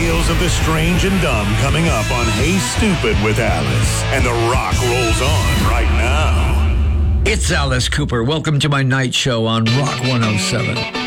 Tales of the strange and dumb coming up on Hey Stupid with Alice. And The Rock rolls on right now. It's Alice Cooper. Welcome to my night show on Rock 107.